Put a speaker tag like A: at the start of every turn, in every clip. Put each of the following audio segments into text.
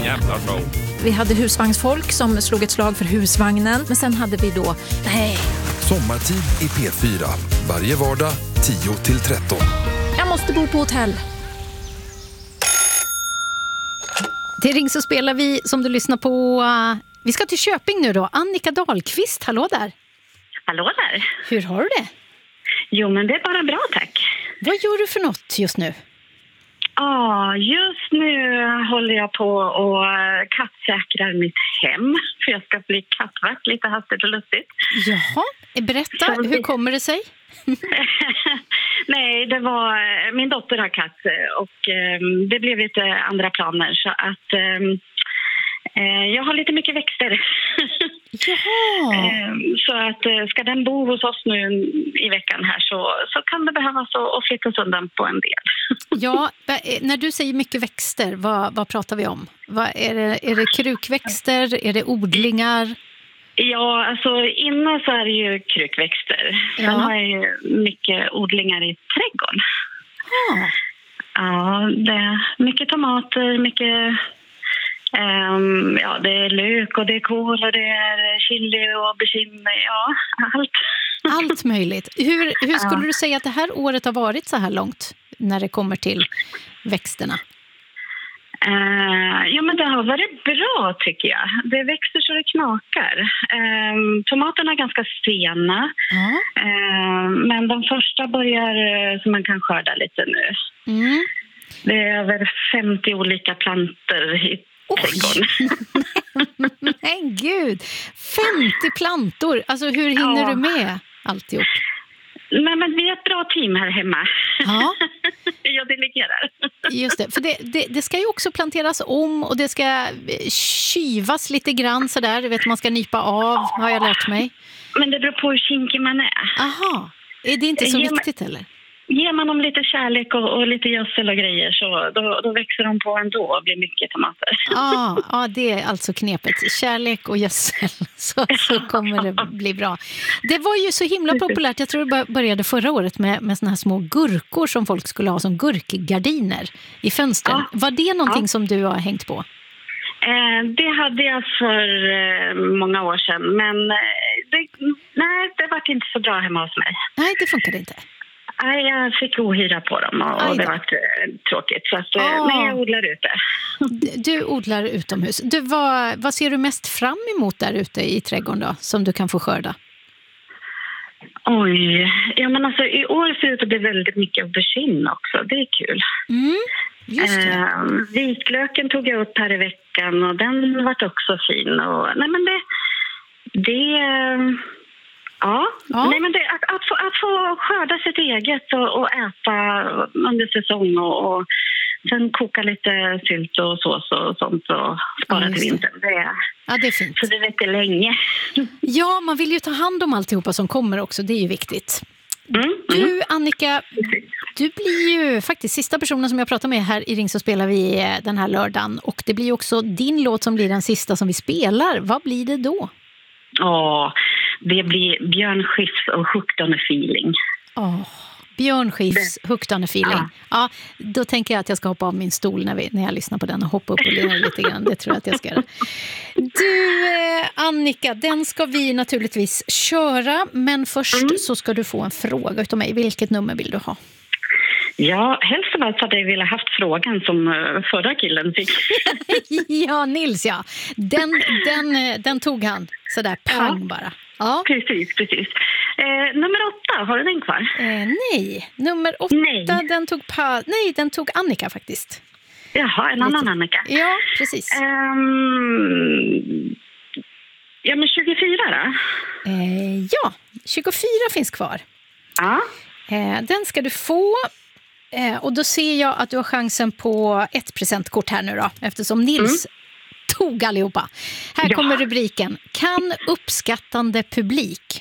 A: jävla show.
B: Vi hade husvagnsfolk som slog ett slag för husvagnen. Men sen hade vi då...
C: Sommartid i P4. Varje vardag 10-13.
B: Jag måste bo på hotell. Det Ring så spelar vi som du lyssnar på. Vi ska till Köping nu då. Annika Dahlqvist, hallå där.
D: Hallå där.
B: Hur har du det?
D: Jo, men det är bara bra, tack.
B: Vad gör du för något just nu?
D: Just nu håller jag på och kattsäkrar mitt hem. För jag ska bli kattvakt lite hastigt och lustigt.
B: Jaha, berätta. Hur kommer det sig?
D: Nej, det var... Min dotter har katt och det blev lite andra planer. Så att jag har lite mycket växter.
B: Jaha.
D: Så att ska den bo hos oss nu i veckan här så kan det behövas att flyttas undan på en del.
B: Ja, när du säger mycket växter, vad pratar vi om? Är det krukväxter? Är det odlingar?
D: Ja, alltså inne så är det ju krukväxter. Sen har jag ju mycket odlingar i trädgården. Ja, det är mycket tomater, mycket... det är lök och det är kål och det är chili och aubergine, allt.
B: Allt möjligt. Hur skulle du säga att det här året har varit så här långt när det kommer till växterna?
D: Men det har varit bra tycker jag. Det växer så det knakar. Tomaterna är ganska sena. Men de första börjar så man kan skörda lite nu. Det är över 50 olika planter i trädgården.
B: Men gud, 50 plantor. Alltså hur hinner du med alltihop?
D: Nej, men vi är ett bra team här hemma.
B: Ja.
D: Jag delegerar.
B: Just det, för det ska ju också planteras om och det ska kyvas lite grann sådär. Du vet, man ska nypa av, har jag lärt mig.
D: Men det beror på hur kinkig man är.
B: Aha, är det inte så viktigt heller?
D: Ger man dem lite kärlek och lite gödsel och grejer så då växer de på ändå och blir mycket tomater.
B: Ja, det är alltså knepet. Kärlek och gödsel, så kommer det bli bra. Det var ju så himla populärt, jag tror det började förra året med såna här små gurkor som folk skulle ha som gurkgardiner i fönstren. Var det någonting som du har hängt på?
D: Det hade jag för många år sedan, men det var inte så bra hemma hos mig.
B: Nej, det funkade inte.
D: Nej, jag fick ohyra på dem och det var tråkigt. Så att, nej, jag odlar ute.
B: Du odlar utomhus. Vad ser du mest fram emot där ute i trädgården då, som du kan få skörda?
D: Oj, men alltså i år ser det ut att bli väldigt mycket aubergine också. Det är kul.
B: Just det.
D: Vitlöken tog jag upp här i veckan och den var också fin. Och, nej, men Nej, men att få skörda sitt eget och äta under säsong och sen koka lite sylt och sås och sånt och spara till vintern.
B: Det är fint.
D: Så det räcker länge.
B: Ja, man vill ju ta hand om alltihopa som kommer också. Det är ju viktigt. Du, Annika, du blir ju faktiskt sista personen som jag pratar med här i Ring så spelar vi den här lördagen. Och det blir ju också din låt som blir den sista som vi spelar. Vad blir det då?
D: Det blir Björn Skifs och Hooked on a Feeling.
B: Björn Skifs, Hooked on a Feeling. Ja, då tänker jag att jag ska hoppa av min stol när jag lyssnar på den och hoppa upp och lira lite grann. Det tror jag att jag ska göra. Du, Annika, den ska vi naturligtvis köra. Men först så ska du få en fråga utav mig. Vilket nummer vill du ha?
D: Ja, helst av allt hade jag velat haft frågan som förra killen fick.
B: Ja, Nils, ja. Den tog han sådär pang bara. Ja.
D: Precis. Nummer 8, har du den kvar?
B: Nej, nummer 8 den tog Annika faktiskt.
D: Jaha, en annan Annika.
B: Ja, precis.
D: Men 24 då?
B: Ja, 24 finns kvar.
D: Ja.
B: Den ska du få. Och då ser jag att du har chansen på ett presentkort här nu då. Eftersom Nils tog allihopa. Här kommer rubriken. Kan uppskattande publik.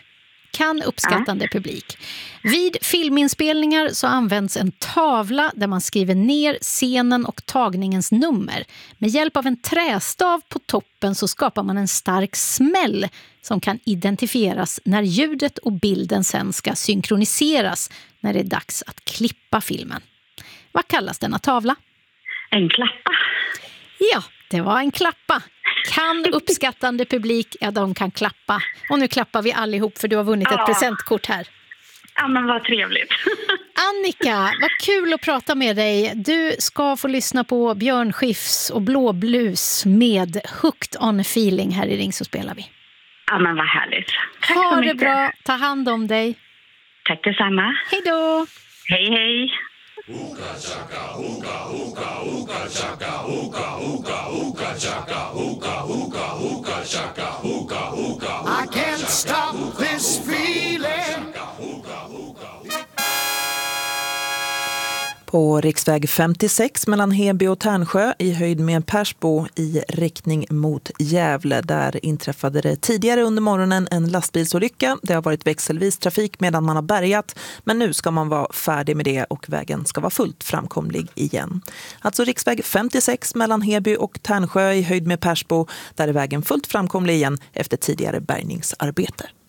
B: Vid filminspelningar så används en tavla där man skriver ner scenen och tagningens nummer. Med hjälp av en trästav på toppen så skapar man en stark smäll som kan identifieras när ljudet och bilden sen ska synkroniseras när det är dags att klippa filmen. Vad kallas denna tavla?
D: En klappa.
B: Ja, Det var en klappa. Kan uppskattande publik, ja de kan klappa. Och nu klappar vi allihop för du har vunnit ett presentkort här.
D: Ja, men vad trevligt.
B: Annika, vad kul att prata med dig. Du ska få lyssna på Björn Skifs och Blå Blues med Hooked on a Feeling här i Ring så spelar vi.
D: Ja, men vad härligt. Tack
B: ha
D: så
B: det
D: mycket.
B: bra, ta hand om dig.
D: Tack detsamma.
B: Hej då.
D: Hej, hej.
A: I can't stop this feeling.
E: På riksväg 56 mellan Heby och Tärnsjö i höjd med Persbo i riktning mot Gävle. Där inträffade det tidigare under morgonen en lastbilsolycka. Det har varit växelvis trafik medan man har bärgat. Men nu ska man vara färdig med det och vägen ska vara fullt framkomlig igen. Alltså riksväg 56 mellan Heby och Tärnsjö i höjd med Persbo. Där är vägen fullt framkomlig igen efter tidigare bärgningsarbete.